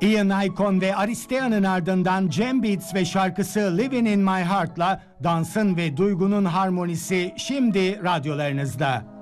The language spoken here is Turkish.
Ian Icon ve Aristea'nın ardından Jam Beats ve şarkısı Living in My Heart'la dansın ve duygunun harmonisi şimdi radyolarınızda.